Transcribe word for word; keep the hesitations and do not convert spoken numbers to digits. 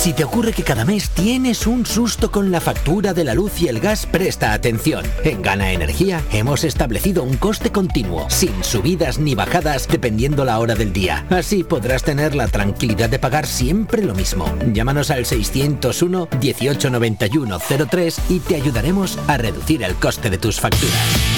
Si te ocurre que cada mes tienes un susto con la factura de la luz y el gas, presta atención. En Gana Energía hemos establecido un coste continuo, sin subidas ni bajadas dependiendo la hora del día. Así podrás tener la tranquilidad de pagar siempre lo mismo. Llámanos al seiscientos uno, dieciocho noventa y uno cero tres y te ayudaremos a reducir el coste de tus facturas.